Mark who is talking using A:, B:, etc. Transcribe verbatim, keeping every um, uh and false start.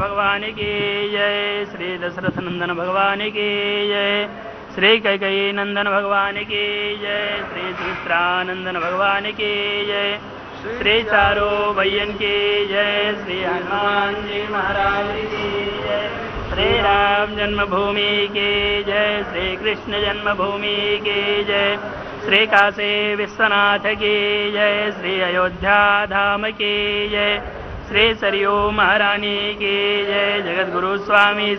A: भगवान की जय, श्री दशरथ नंदन भगवान की जय, श्री कैकेयी नंदन भगवान की जय, श्री सुमित्रानंदन भगवान की जय, श्री चारो भैयन की जय, श्री हनुमान जी महाराज की जय, श्री राम जन्मभूमि की जय, श्री कृष्ण जन्मभूमि की जय, श्री काशी विश्वनाथ की जय, श्री अयोध्या धाम की जय, श्री सरयू महारानी की जय, जगत गुरु स्वामी